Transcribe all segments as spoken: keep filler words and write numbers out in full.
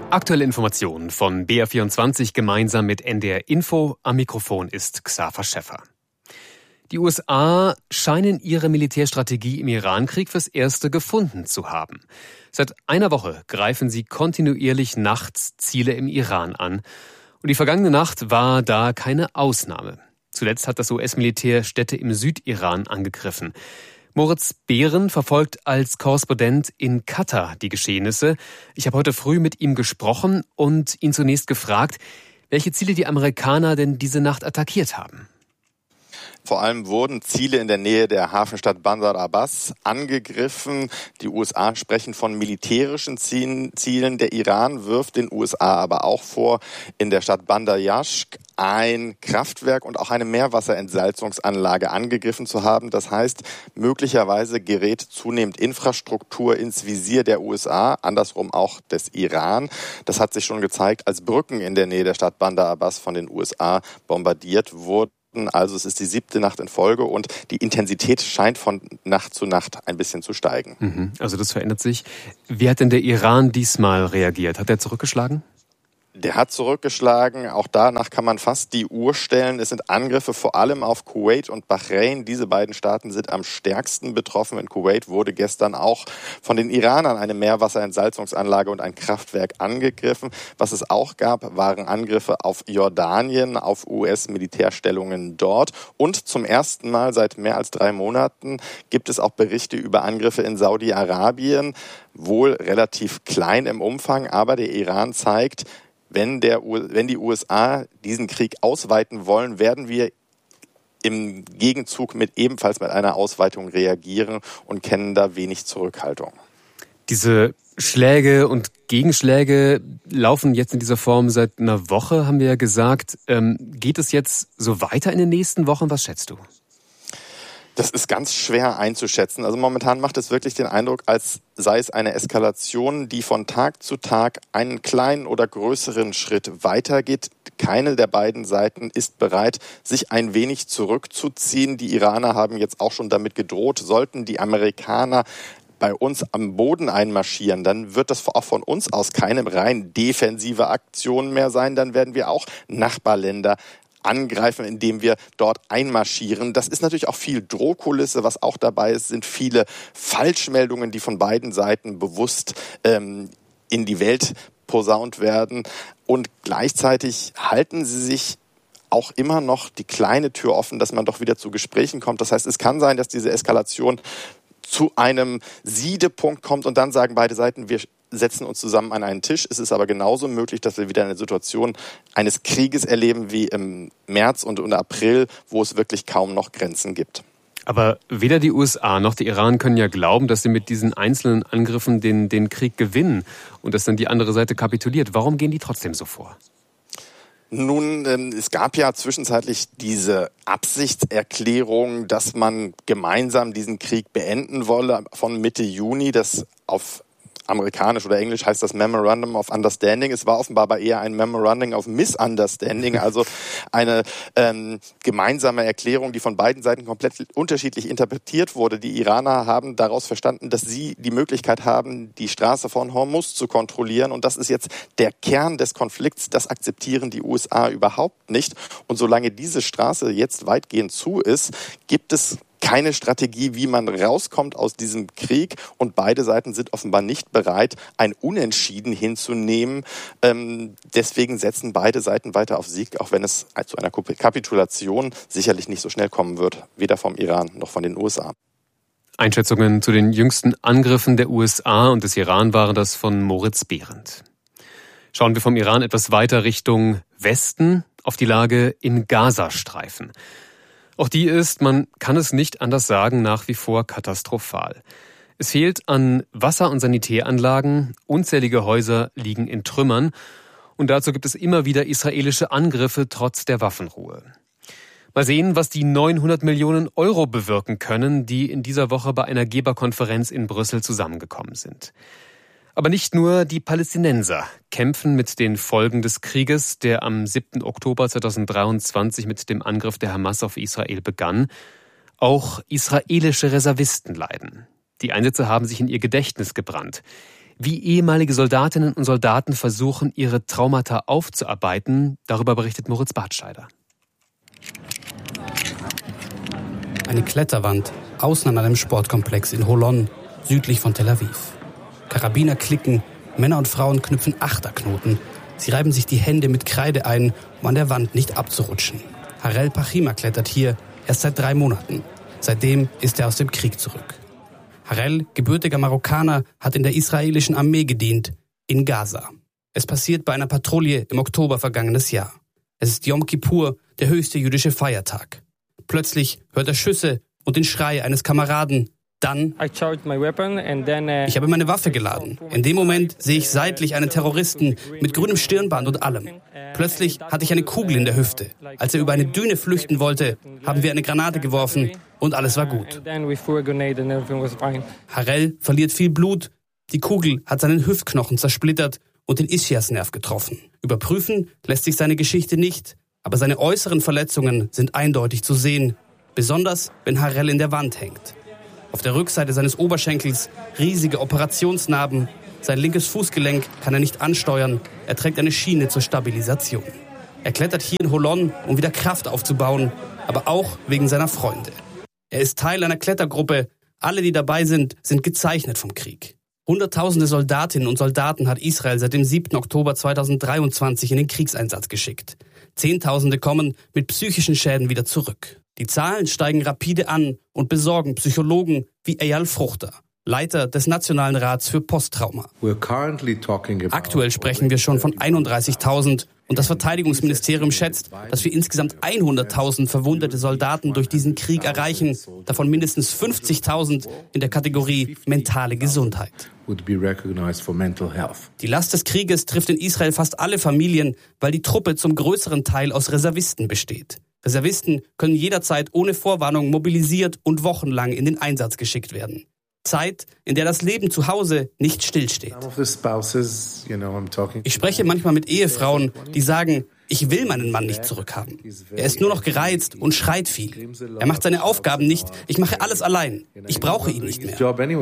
Aktuelle Informationen von B R vierundzwanzig gemeinsam mit N D R Info. Am Mikrofon ist Xaver Schäffer. Die U S A scheinen ihre Militärstrategie im Irankrieg fürs Erste gefunden zu haben. Seit einer Woche greifen sie kontinuierlich nachts Ziele im Iran an. Und die vergangene Nacht war da keine Ausnahme. Zuletzt hat das U S-Militär Städte im Südiran angegriffen. Moritz Behren verfolgt als Korrespondent in Katar die Geschehnisse. Ich habe heute früh mit ihm gesprochen und ihn zunächst gefragt, welche Ziele die Amerikaner denn diese Nacht attackiert haben. Vor allem wurden Ziele in der Nähe der Hafenstadt Bandar Abbas angegriffen. Die U S A sprechen von militärischen Zielen. Der Iran wirft den U S A aber auch vor, in der Stadt Bandar Yashk ein Kraftwerk und auch eine Meerwasserentsalzungsanlage angegriffen zu haben. Das heißt, möglicherweise gerät zunehmend Infrastruktur ins Visier der U S A, andersrum auch des Iran. Das hat sich schon gezeigt, als Brücken in der Nähe der Stadt Bandar Abbas von den U S A bombardiert wurden. Also es ist die siebte Nacht in Folge und die Intensität scheint von Nacht zu Nacht ein bisschen zu steigen. Mhm, also das verändert sich. Wie hat denn der Iran diesmal reagiert? Hat er zurückgeschlagen? Der hat zurückgeschlagen. Auch danach kann man fast die Uhr stellen. Es sind Angriffe vor allem auf Kuwait und Bahrain. Diese beiden Staaten sind am stärksten betroffen. In Kuwait wurde gestern auch von den Iranern eine Meerwasserentsalzungsanlage und ein Kraftwerk angegriffen. Was es auch gab, waren Angriffe auf Jordanien, auf U S-Militärstellungen dort. Und zum ersten Mal seit mehr als drei Monaten gibt es auch Berichte über Angriffe in Saudi-Arabien. Wohl relativ klein im Umfang, aber der Iran zeigt, Wenn, der, wenn die U S A diesen Krieg ausweiten wollen, werden wir im Gegenzug mit ebenfalls mit einer Ausweitung reagieren und kennen da wenig Zurückhaltung. Diese Schläge und Gegenschläge laufen jetzt in dieser Form seit einer Woche, haben wir ja gesagt. Ähm, geht es jetzt so weiter in den nächsten Wochen? Was schätzt du? Das ist ganz schwer einzuschätzen. Also momentan macht es wirklich den Eindruck, als sei es eine Eskalation, die von Tag zu Tag einen kleinen oder größeren Schritt weitergeht. Keine der beiden Seiten ist bereit, sich ein wenig zurückzuziehen. Die Iraner haben jetzt auch schon damit gedroht, sollten die Amerikaner bei uns am Boden einmarschieren, dann wird das auch von uns aus keine rein defensive Aktion mehr sein. Dann werden wir auch Nachbarländer angreifen, indem wir dort einmarschieren. Das ist natürlich auch viel Drohkulisse. Was auch dabei ist, sind viele Falschmeldungen, die von beiden Seiten bewusst ähm, in die Welt posaunt werden. Und gleichzeitig halten sie sich auch immer noch die kleine Tür offen, dass man doch wieder zu Gesprächen kommt. Das heißt, es kann sein, dass diese Eskalation zu einem Siedepunkt kommt und dann sagen beide Seiten, wir setzen uns zusammen an einen Tisch. Es ist aber genauso möglich, dass wir wieder eine Situation eines Krieges erleben wie im März und im April, wo es wirklich kaum noch Grenzen gibt. Aber weder die U S A noch der Iran können ja glauben, dass sie mit diesen einzelnen Angriffen den, den Krieg gewinnen und dass dann die andere Seite kapituliert. Warum gehen die trotzdem so vor? Nun, es gab ja zwischenzeitlich diese Absichtserklärung, dass man gemeinsam diesen Krieg beenden wolle von Mitte Juni, das auf amerikanisch oder englisch heißt das Memorandum of Understanding. Es war offenbar aber eher ein Memorandum of Misunderstanding, also eine ähm, gemeinsame Erklärung, die von beiden Seiten komplett unterschiedlich interpretiert wurde. Die Iraner haben daraus verstanden, dass sie die Möglichkeit haben, die Straße von Hormuz zu kontrollieren. Und das ist jetzt der Kern des Konflikts. Das akzeptieren die U S A überhaupt nicht. Und solange diese Straße jetzt weitgehend zu ist, gibt es keine Strategie, wie man rauskommt aus diesem Krieg. Und beide Seiten sind offenbar nicht bereit, ein Unentschieden hinzunehmen. Ähm, deswegen setzen beide Seiten weiter auf Sieg, auch wenn es zu einer Kapitulation sicherlich nicht so schnell kommen wird, weder vom Iran noch von den U S A. Einschätzungen zu den jüngsten Angriffen der U S A und des Iran waren das von Moritz Behrendt. Schauen wir vom Iran etwas weiter Richtung Westen auf die Lage im Gazastreifen. Auch die ist, man kann es nicht anders sagen, nach wie vor katastrophal. Es fehlt an Wasser- und Sanitäranlagen, unzählige Häuser liegen in Trümmern und dazu gibt es immer wieder israelische Angriffe trotz der Waffenruhe. Mal sehen, was die neunhundert Millionen Euro bewirken können, die in dieser Woche bei einer Geberkonferenz in Brüssel zusammengekommen sind. Aber nicht nur die Palästinenser kämpfen mit den Folgen des Krieges, der am siebten Oktober zweitausenddreiundzwanzig mit dem Angriff der Hamas auf Israel begann. Auch israelische Reservisten leiden. Die Einsätze haben sich in ihr Gedächtnis gebrannt. Wie ehemalige Soldatinnen und Soldaten versuchen, ihre Traumata aufzuarbeiten, darüber berichtet Moritz Bartscheider. Eine Kletterwand außen an einem Sportkomplex in Holon, südlich von Tel Aviv. Karabiner klicken, Männer und Frauen knüpfen Achterknoten. Sie reiben sich die Hände mit Kreide ein, um an der Wand nicht abzurutschen. Harel Pachima klettert hier erst seit drei Monaten. Seitdem ist er aus dem Krieg zurück. Harel, gebürtiger Marokkaner, hat in der israelischen Armee gedient, in Gaza. Es passiert bei einer Patrouille im Oktober vergangenes Jahr. Es ist Yom Kippur, der höchste jüdische Feiertag. Plötzlich hört er Schüsse und den Schrei eines Kameraden. Dann, ich habe meine Waffe geladen. In dem Moment sehe ich seitlich einen Terroristen mit grünem Stirnband und allem. Plötzlich hatte ich eine Kugel in der Hüfte. Als er über eine Düne flüchten wollte, haben wir eine Granate geworfen und alles war gut. Harel verliert viel Blut. Die Kugel hat seinen Hüftknochen zersplittert und den Ischiasnerv getroffen. Überprüfen lässt sich seine Geschichte nicht, aber seine äußeren Verletzungen sind eindeutig zu sehen. Besonders, wenn Harel in der Wand hängt. Auf der Rückseite seines Oberschenkels riesige Operationsnarben. Sein linkes Fußgelenk kann er nicht ansteuern. Er trägt eine Schiene zur Stabilisation. Er klettert hier in Holon, um wieder Kraft aufzubauen, aber auch wegen seiner Freunde. Er ist Teil einer Klettergruppe. Alle, die dabei sind, sind gezeichnet vom Krieg. Hunderttausende Soldatinnen und Soldaten hat Israel seit dem siebten Oktober zweitausenddreiundzwanzig in den Kriegseinsatz geschickt. Zehntausende kommen mit psychischen Schäden wieder zurück. Die Zahlen steigen rapide an und besorgen Psychologen wie Eyal Fruchter, Leiter des Nationalen Rats für Posttrauma. Aktuell sprechen wir schon von einunddreißigtausend und das Verteidigungsministerium schätzt, dass wir insgesamt hunderttausend verwundete Soldaten durch diesen Krieg erreichen, davon mindestens fünfzigtausend in der Kategorie mentale Gesundheit. Die Last des Krieges trifft in Israel fast alle Familien, weil die Truppe zum größeren Teil aus Reservisten besteht. Reservisten können jederzeit ohne Vorwarnung mobilisiert und wochenlang in den Einsatz geschickt werden. Zeit, in der das Leben zu Hause nicht stillsteht. Ich spreche manchmal mit Ehefrauen, die sagen, ich will meinen Mann nicht zurückhaben. Er ist nur noch gereizt und schreit viel. Er macht seine Aufgaben nicht, ich mache alles allein. Ich brauche ihn nicht mehr.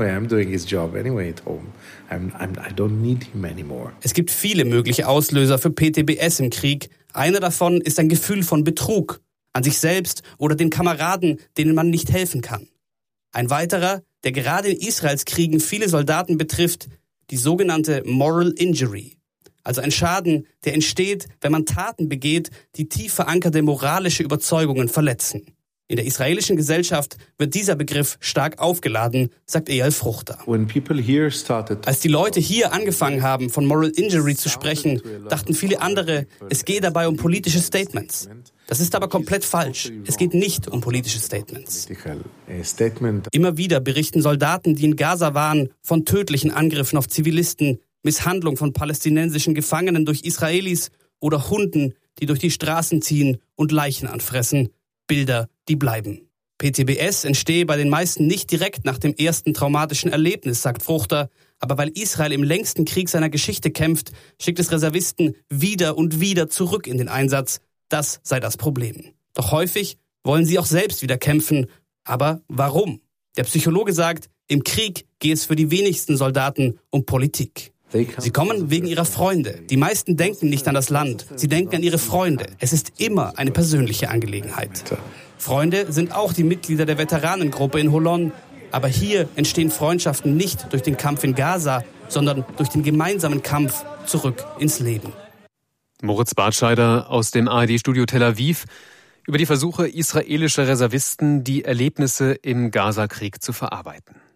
Es gibt viele mögliche Auslöser für P T B S im Krieg. Einer davon ist ein Gefühl von Betrug an sich selbst oder den Kameraden, denen man nicht helfen kann. Ein weiterer, der gerade in Israels Kriegen viele Soldaten betrifft, die sogenannte Moral Injury. Also ein Schaden, der entsteht, wenn man Taten begeht, die tief verankerte moralische Überzeugungen verletzen. In der israelischen Gesellschaft wird dieser Begriff stark aufgeladen, sagt Eyal Fruchter. Als die Leute hier angefangen haben, von Moral Injury zu sprechen, dachten viele andere, es gehe dabei um politische Statements. Das ist aber komplett falsch. Es geht nicht um politische Statements. Immer wieder berichten Soldaten, die in Gaza waren, von tödlichen Angriffen auf Zivilisten, Misshandlung von palästinensischen Gefangenen durch Israelis oder Hunden, die durch die Straßen ziehen und Leichen anfressen. Bilder, die bleiben. P T B S entstehe bei den meisten nicht direkt nach dem ersten traumatischen Erlebnis, sagt Fruchter. Aber weil Israel im längsten Krieg seiner Geschichte kämpft, schickt es Reservisten wieder und wieder zurück in den Einsatz. Das sei das Problem. Doch häufig wollen sie auch selbst wieder kämpfen. Aber warum? Der Psychologe sagt, im Krieg gehe es für die wenigsten Soldaten um Politik. Sie kommen wegen ihrer Freunde. Die meisten denken nicht an das Land. Sie denken an ihre Freunde. Es ist immer eine persönliche Angelegenheit. Freunde sind auch die Mitglieder der Veteranengruppe in Holon. Aber hier entstehen Freundschaften nicht durch den Kampf in Gaza, sondern durch den gemeinsamen Kampf zurück ins Leben. Moritz Bartscheider aus dem A R D-Studio Tel Aviv über die Versuche israelischer Reservisten, die Erlebnisse im Gaza-Krieg zu verarbeiten.